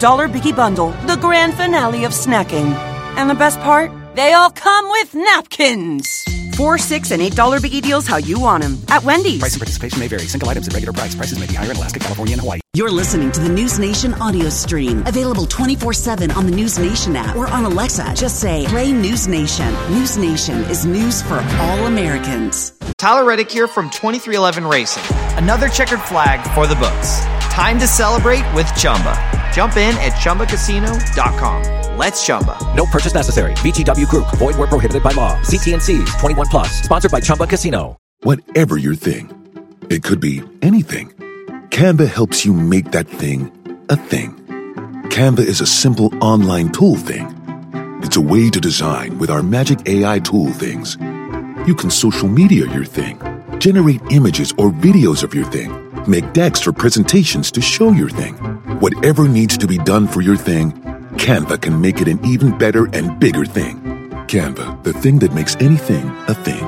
Biggie Bundle, the grand finale of snacking. And the best part? They all come with napkins. 4, $6, and $8 Biggie deals how you want them. At Wendy's. Price and participation may vary. Single items at regular price. Prices may be higher in Alaska, California, and Hawaii. You're listening to the News Nation audio stream. Available 24/7 on the News Nation app or on Alexa. Just say, play News Nation. News Nation is news for all Americans. Tyler Reddick here from 2311 Racing. Another checkered flag for the books. Time to celebrate with Chumba. Jump in at ChumbaCasino.com. Let's Chumba. No purchase necessary. VGW Group. Void where prohibited by law. CT&Cs. 21 plus. Sponsored by Chumba Casino. Whatever your thing, it could be anything. Canva helps you make that thing a thing. Canva is a simple online tool thing. It's a way to design with our magic AI tool things. You can social media your thing, generate images or videos of your thing, make decks or presentations to show your thing. Whatever needs to be done for your thing, Canva can make it an even better and bigger thing. Canva, the thing that makes anything a thing.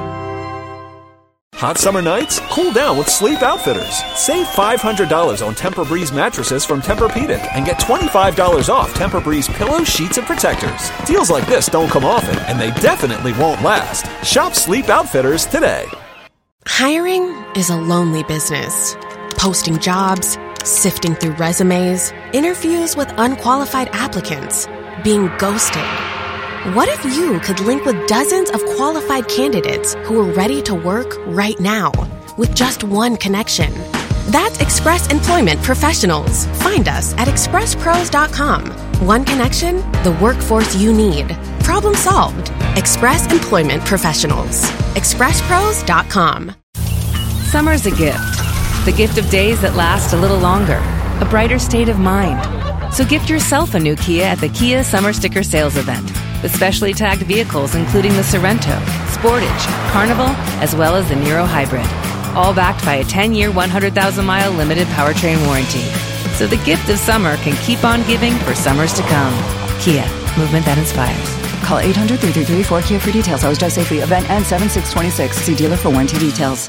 Hot summer nights? Cool down with Sleep Outfitters. Save $500 on Tempur-Breeze mattresses from Tempur-Pedic and get $25 off Tempur-Breeze pillows, sheets, and protectors. Deals like this don't come often, and they definitely won't last. Shop Sleep Outfitters today. Hiring is a lonely business. Posting jobs, sifting through resumes, interviews with unqualified applicants, being ghosted. What if you could link with dozens of qualified candidates who are ready to work right now with just one connection? That's Express Employment Professionals. Find us at expresspros.com. One connection, the workforce you need. Problem solved. Express Employment Professionals. expresspros.com. Summer's a gift. The gift of days that last a little longer. A brighter state of mind. So gift yourself a new Kia at the Kia Summer Sticker Sales Event. With specially tagged vehicles including the Sorrento, Sportage, Carnival, as well as the Niro Hybrid. All backed by a 10-year, 100,000-mile limited powertrain warranty. So the gift of summer can keep on giving for summers to come. Kia, movement that inspires. Call 800-333-4KIA for details. Always drive safely. Event ends 7/6/26. See dealer for warranty details.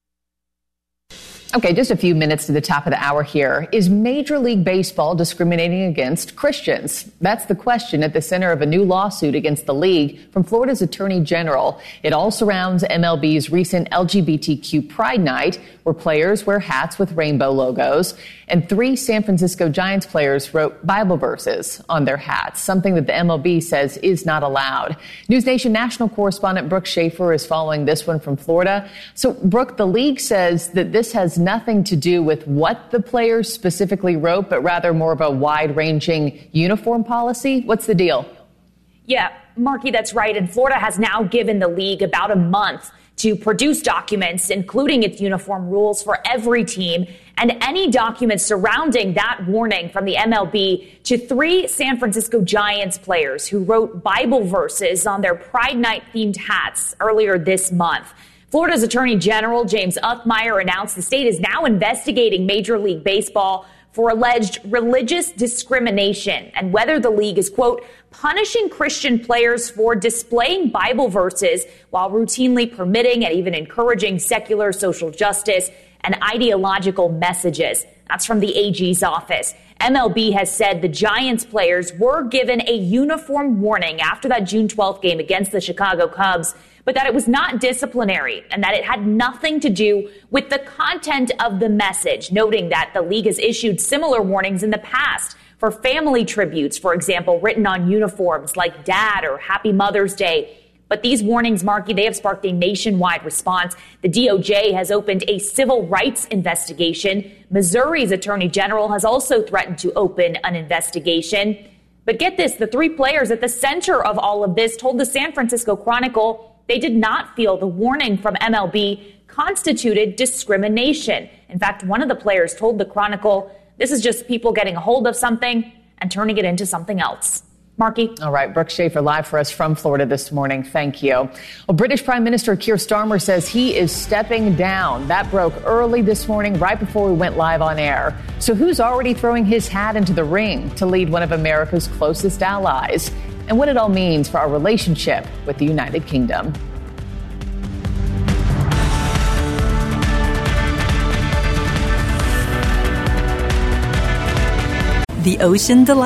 Okay, just a few minutes to the top of the hour here. Is Major League Baseball discriminating against Christians? That's the question at the center of a new lawsuit against the league from Florida's Attorney General. It all surrounds MLB's recent LGBTQ Pride Night, where players wear hats with rainbow logos, and 3 San Francisco Giants players wrote Bible verses on their hats, something that the MLB says is not allowed. News Nation national correspondent Brooke Schaefer is following this one from Florida. So, Brooke, the league says that this has nothing to do with what the players specifically wrote, but rather more of a wide-ranging uniform policy. What's the deal? Yeah, Marky, that's right. And Florida has now given the league about a month to produce documents, including its uniform rules for every team, and any documents surrounding that warning from the MLB to 3 San Francisco Giants players who wrote Bible verses on their Pride Night themed hats earlier this month. Florida's Attorney General James Uthmeier announced the state is now investigating Major League Baseball for alleged religious discrimination and whether the league is, quote, punishing Christian players for displaying Bible verses while routinely permitting and even encouraging secular social justice and ideological messages. That's from the AG's office. MLB has said the Giants players were given a uniform warning after that June 12th game against the Chicago Cubs, but that it was not disciplinary and that it had nothing to do with the content of the message, noting that the league has issued similar warnings in the past for family tributes, for example, written on uniforms like Dad or Happy Mother's Day. But these warnings, Marky, they have sparked a nationwide response. The DOJ has opened a civil rights investigation. Missouri's Attorney General has also threatened to open an investigation. But get this, the 3 players at the center of all of this told the San Francisco Chronicle they did not feel the warning from MLB constituted discrimination. In fact, one of the players told the Chronicle, this is just people getting a hold of something and turning it into something else. Marky. All right, Brooke Schaefer live for us from Florida this morning. Thank you. Well, British Prime Minister Keir Starmer says he is stepping down. That broke early this morning, right before we went live on air. So who's already throwing his hat into the ring to lead one of America's closest allies? And what it all means for our relationship with the United Kingdom. The Ocean Delight.